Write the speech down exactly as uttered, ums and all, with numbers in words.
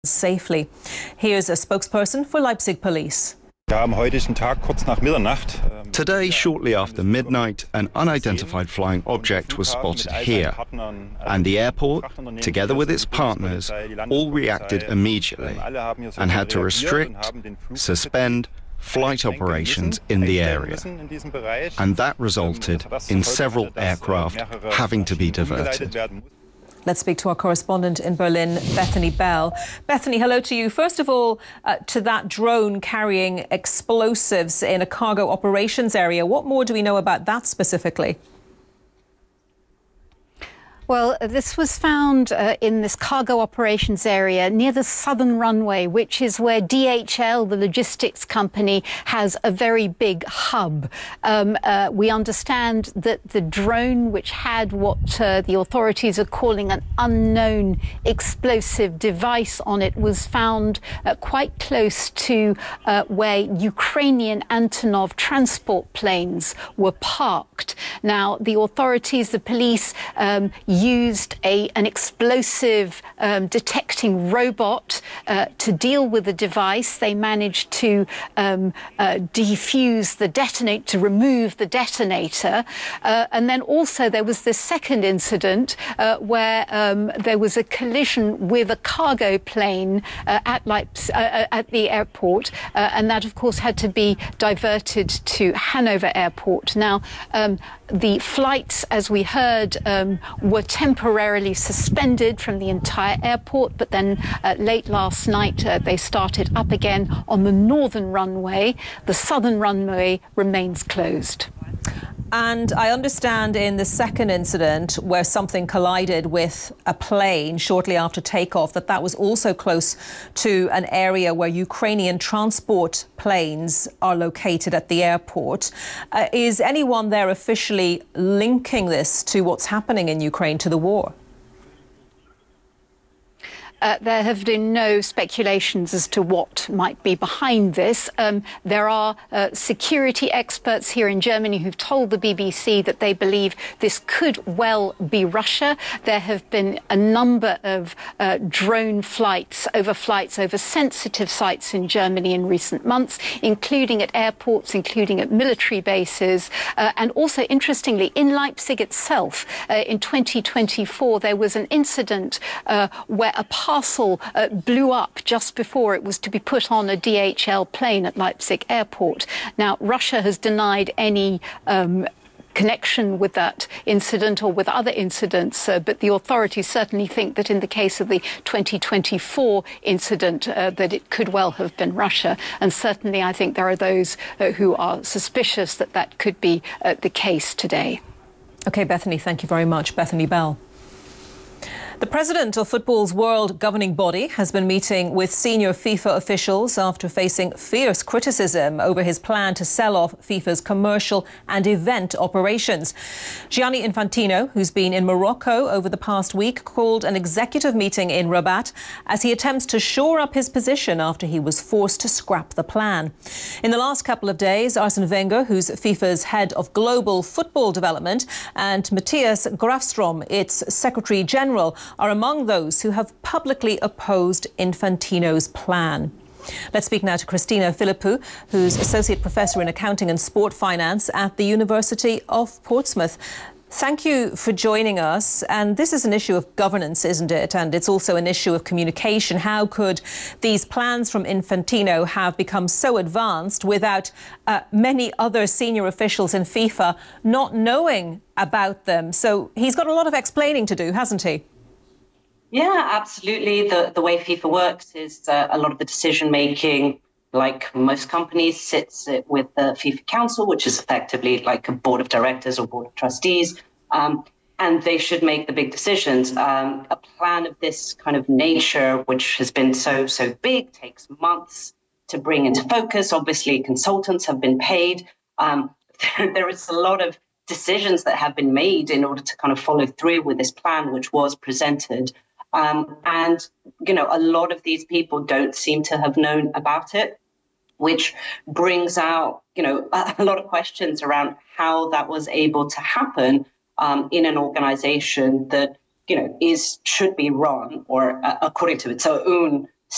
safely. Here's a spokesperson for Leipzig police. Today, shortly after midnight, an unidentified flying object was spotted here, and the airport, together with its partners, all reacted immediately and had to restrict, suspend flight operations in the area, and that resulted in several aircraft having to be diverted. Let's speak to our correspondent in Berlin, Bethany Bell. Bethany, hello to you. First of all, uh, to that drone carrying explosives in a cargo operations area. What more do we know about that specifically? Well, this was found uh, in this cargo operations area near the southern runway, which is where D H L, the logistics company, has a very big hub. Um, uh, we understand that the drone, which had what uh, the authorities are calling an unknown explosive device on it, was found uh, quite close to uh, where Ukrainian Antonov transport planes were parked. Now, the authorities, the police, um, used a, an explosive um, detecting robot uh, to deal with the device. They managed to um, uh, defuse the detonator, to remove the detonator. Uh, and then also there was this second incident uh, where um, there was a collision with a cargo plane uh, at, Leipzig, uh, at the airport. Uh, and that, of course, had to be diverted to Hanover Airport. Now, um, the flights, as we heard, um, were temporarily suspended from the entire airport, but then uh, late last night uh, they started up again on the northern runway. The southern runway remains closed. And I understand in the second incident where something collided with a plane shortly after takeoff, that that was also close to an area where Ukrainian transport planes are located at the airport. Uh, is anyone there officially linking this to what's happening in Ukraine, to the war? Uh, there have been no speculations as to what might be behind this. Um, there are uh, security experts here in Germany who've told the B B C that they believe this could well be Russia. There have been a number of uh, drone flights over flights over sensitive sites in Germany in recent months, including at airports, including at military bases, uh, and also, interestingly, in Leipzig itself. Uh, in twenty twenty-four, there was an incident uh, where a parcel uh, blew up just before it was to be put on a D H L plane at Leipzig Airport. Now, Russia has denied any um, connection with that incident or with other incidents, uh, but the authorities certainly think that in the case of the twenty twenty-four incident, uh, that it could well have been Russia. And certainly I think there are those uh, who are suspicious that that could be uh, the case today. OK, Bethany, thank you very much. Bethany Bell. The president of football's world governing body has been meeting with senior FIFA officials after facing fierce criticism over his plan to sell off FIFA's commercial and event operations. Gianni Infantino, who's been in Morocco over the past week, called an executive meeting in Rabat as he attempts to shore up his position after he was forced to scrap the plan. In the last couple of days, Arsene Wenger, who's FIFA's head of global football development, and Matthias Grafstrom, its secretary general, are among those who have publicly opposed Infantino's plan. Let's speak now to Christina Philippou, who's Associate Professor in Accounting and Sport Finance at the University of Portsmouth. Thank you for joining us. And this is an issue of governance, isn't it? And it's also an issue of communication. How could these plans from Infantino have become so advanced without uh, many other senior officials in FIFA not knowing about them? So he's got a lot of explaining to do, hasn't he? Yeah, absolutely. The the way FIFA works is uh, a lot of the decision making, like most companies, sits with the FIFA Council, which is effectively like a board of directors or board of trustees, um, and they should make the big decisions. Um, a plan of this kind of nature, which has been so, so big, takes months to bring into focus. Obviously, consultants have been paid. Um, there, there is a lot of decisions that have been made in order to kind of follow through with this plan, which was presented. Um, and, you know, a lot of these people don't seem to have known about it, which brings out, you know, a, a lot of questions around how that was able to happen um, in an organization that, you know, is should be run, or uh, according to its own